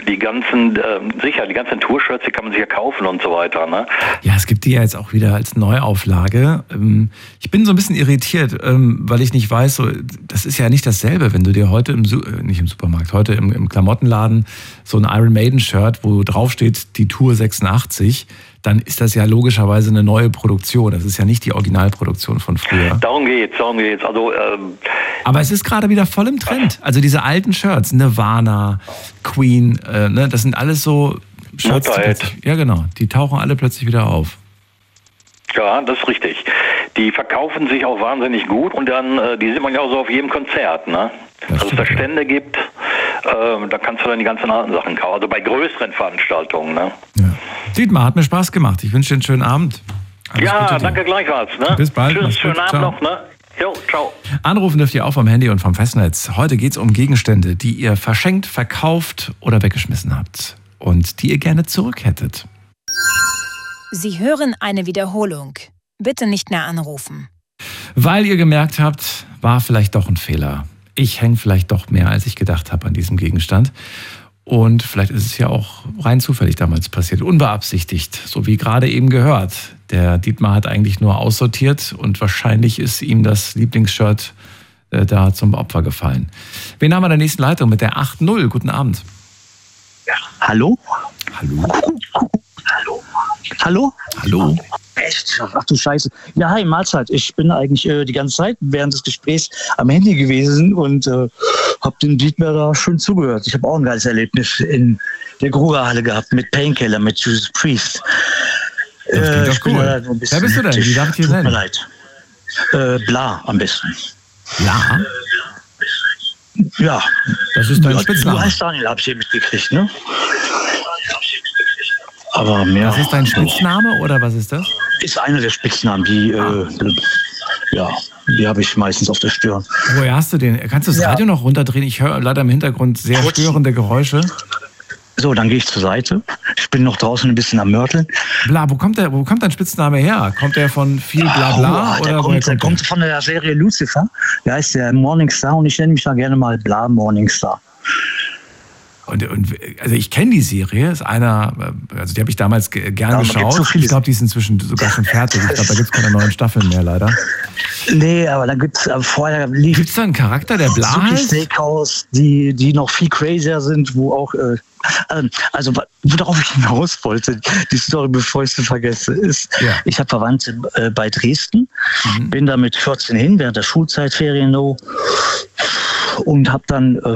die ganzen Tour-Shirts, die kann man sich ja kaufen und so weiter, ne? Ja, es gibt die ja jetzt auch wieder als Neuauflage. Ich bin so ein bisschen irritiert, weil ich nicht weiß, so, das ist ja nicht dasselbe, wenn du dir heute nicht im Supermarkt, heute im Klamottenladen so ein Iron Maiden-Shirt, wo drauf steht die Tour 86, dann ist das ja logischerweise eine neue Produktion. Das ist ja nicht die Originalproduktion von früher. Darum geht's. Also, aber es ist gerade wieder voll im Trend. Also diese alten Shirts, Nirvana, Queen, ne, das sind alles so Shirts. Ja, genau. Die tauchen alle plötzlich wieder auf. Ja, das ist richtig. Die verkaufen sich auch wahnsinnig gut und dann, die sieht man ja auch so auf jedem Konzert, ne? Dass es da Stände gibt, da kannst du dann die ganzen alten Sachen kaufen. Also bei größeren Veranstaltungen, ne? Ja. Dietmar, hat mir Spaß gemacht. Ich wünsche dir einen schönen Abend. Alles Gute danke gleichfalls, ne? Bis bald. Tschüss, schönen Abend noch, ne? Jo, ciao. Anrufen dürft ihr auch vom Handy und vom Festnetz. Heute geht es um Gegenstände, die ihr verschenkt, verkauft oder weggeschmissen habt und die ihr gerne zurück hättet. Sie hören eine Wiederholung. Bitte nicht mehr anrufen. Weil ihr gemerkt habt, war vielleicht doch ein Fehler. Ich hänge vielleicht doch mehr, als ich gedacht habe an diesem Gegenstand. Und vielleicht ist es ja auch rein zufällig damals passiert, unbeabsichtigt, so wie gerade eben gehört. Der Dietmar hat eigentlich nur aussortiert und wahrscheinlich ist ihm das Lieblingsshirt da zum Opfer gefallen. Wen haben wir in der nächsten Leitung mit der 8.0? Guten Abend. Ja. Hallo? Hallo? Hallo? Hallo? Hallo? Echt? Ach du Scheiße. Ja, hi, Mahlzeit. Ich bin eigentlich die ganze Zeit während des Gesprächs am Handy gewesen und habe dem Dietmar da schön zugehört. Ich habe auch ein geiles Erlebnis in der Grugerhalle gehabt mit Painkiller, mit Judas Priest. Das klingt doch cool. Wer bist du denn? Wie darf ich dir nennen? Tut mir leid. Bla am besten. Bla? Ja. Das ist dein Spitzname. Du heißt Daniel, habe ich hier mitgekriegt, ne? Aber mehr. Das ist dein Spitzname oder was ist das? Ist einer der Spitznamen, die habe ich meistens auf der Stirn. Woher hast du den? Kannst du das Radio noch runterdrehen? Ich höre leider im Hintergrund sehr störende Geräusche. So, dann gehe ich zur Seite. Ich bin noch draußen ein bisschen am Mörteln. Bla, wo kommt dein Spitzname her? Kommt der von viel Blabla? Der kommt von der Serie Lucifer. Der heißt der Morningstar und ich nenne mich da gerne mal Bla Morningstar. Und also ich kenne die Serie, ist einer, also die habe ich damals gern geschaut. So ich glaube, die ist inzwischen sogar schon fertig. Ich glaube, da gibt es keine neuen Staffeln mehr, leider. Nee, aber da gibt es vorher... Gibt es da einen Charakter, der Bla heißt? Steakhouse, die noch viel crazier sind, wo auch... also, worauf ich hinaus wollte, die Story, bevor ich sie vergesse, ist, ich habe Verwandte bei Dresden, bin da mit 14 hin, während der Schulzeit, Ferien, und habe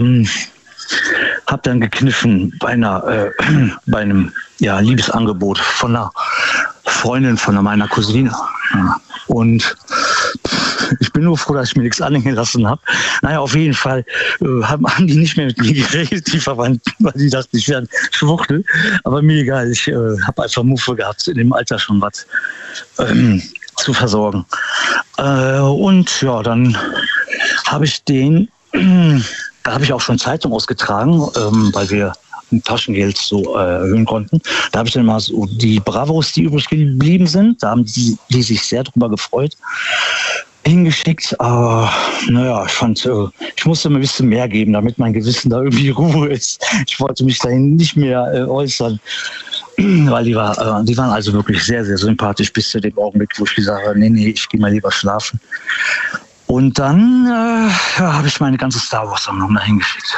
dann gekniffen bei einem Liebesangebot von einer Freundin von meiner Cousine. Und ich bin nur froh, dass ich mir nichts anhängen lassen habe. Naja, auf jeden Fall haben die nicht mehr mit mir geredet, die Verwandten, weil die dachten, ich wäre ein Schwuchtel. Aber mir egal, ich habe einfach Muffe gehabt, in dem Alter schon was zu versorgen. Und ja, dann habe ich da habe ich auch schon Zeitung ausgetragen, weil wir ein Taschengeld so erhöhen konnten. Da habe ich dann mal so die Bravos, die übrig geblieben sind, da haben die sich sehr drüber gefreut, hingeschickt. Aber naja, ich musste mir ein bisschen mehr geben, damit mein Gewissen da irgendwie Ruhe ist. Ich wollte mich dahin nicht mehr äußern, weil die waren also wirklich sehr, sehr sympathisch bis zu dem Augenblick, wo ich gesagt habe, nee, ich gehe mal lieber schlafen. Und dann habe ich meine ganze Star Wars-Sammlung dahin geschickt.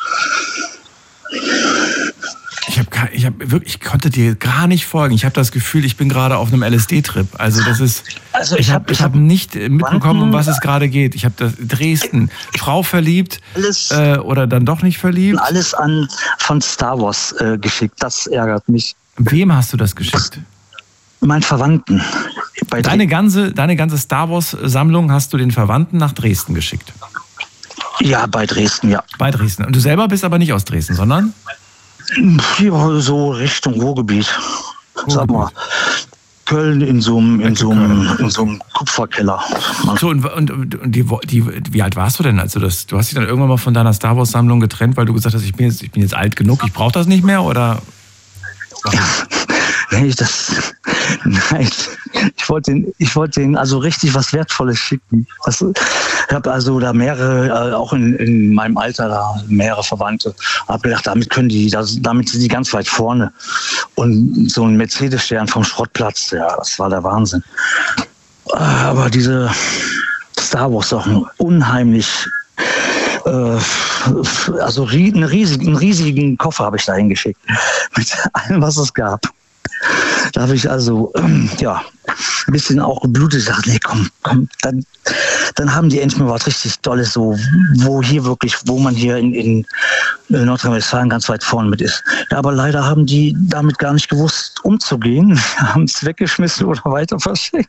Ich konnte dir gar nicht folgen. Ich habe das Gefühl, ich bin gerade auf einem LSD-Trip. Also das ist. Also ich hab nicht mitbekommen, um was es gerade geht. Ich habe Dresden, Frau verliebt oder dann doch nicht verliebt. Alles von Star Wars geschickt. Das ärgert mich. Wem hast du das geschickt? Meinen Verwandten. Deine ganze Star Wars-Sammlung hast du den Verwandten nach Dresden geschickt? Ja, bei Dresden, ja. Bei Dresden. Und du selber bist aber nicht aus Dresden, sondern? Ja, so Richtung Ruhrgebiet. Sag mal, Köln in so einem Kupferkeller. So, und wie alt warst du denn? Also du hast dich dann irgendwann mal von deiner Star Wars-Sammlung getrennt, weil du gesagt hast, ich bin jetzt alt genug, ich brauche das nicht mehr, oder? Nee, Nein, ich wollte denen also richtig was Wertvolles schicken. Ich habe also da mehrere, auch in meinem Alter da mehrere Verwandte. Habe gedacht, damit sind die ganz weit vorne. Und so ein Mercedes-Stern vom Schrottplatz, ja, das war der Wahnsinn. Aber diese Star Wars Sachen, unheimlich, also einen riesigen Koffer habe ich da hingeschickt. Mit allem, was es gab. Da habe ich also, ein bisschen auch geblutet. Ich dachte, nee, komm, dann haben die endlich mal was richtig Tolles, so, wo man hier in Nordrhein-Westfalen ganz weit vorne mit ist. Ja, aber leider haben die damit gar nicht gewusst, umzugehen. Haben es weggeschmissen oder weiter verschenkt.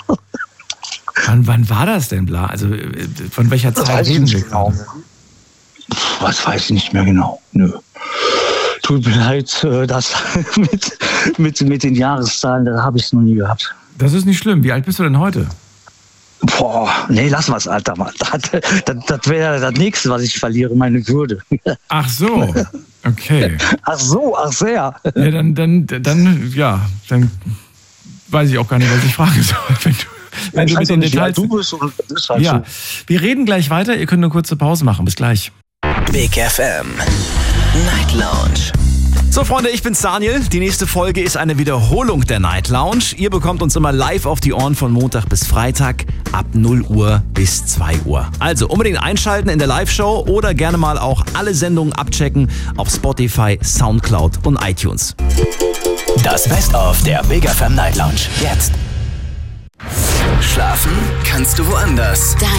Wann war das denn, Bla? Also, von welcher Zeit reden wir genau? Was weiß ich nicht mehr genau. Nö. Tut mir leid, das mit den Jahreszahlen, da habe ich es noch nie gehabt. Das ist nicht schlimm. Wie alt bist du denn heute? Boah, nee, lass mal's, Alter, Mann. Das wäre das Nächste, was ich verliere, meine Würde. Ach so, okay. Ach sehr. Ja, dann weiß ich auch gar nicht, was ich fragen soll, wenn du mit den Details... Du bist und bist halt ja, so. Wir reden gleich weiter. Ihr könnt eine kurze Pause machen. Bis gleich. Big FM Night Lounge. So, Freunde, ich bin's Daniel. Die nächste Folge ist eine Wiederholung der Night Lounge. Ihr bekommt uns immer live auf die Ohren von Montag bis Freitag ab 0 Uhr bis 2 Uhr. Also unbedingt einschalten in der Live-Show oder gerne mal auch alle Sendungen abchecken auf Spotify, Soundcloud und iTunes. Das Best-of der Big FM Night Lounge. Jetzt. Schlafen kannst du woanders.